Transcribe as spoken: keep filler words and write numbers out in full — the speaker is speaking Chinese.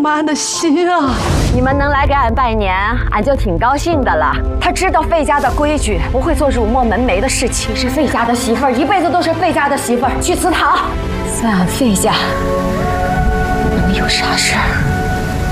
妈的心啊！ 你们能来给俺拜年，俺就挺高兴的了。他知道费家的规矩，不会做辱没门楣的事情。你是费家的媳妇儿，一辈子都是费家的媳妇儿。去祠堂，在俺费家，你们有啥事儿？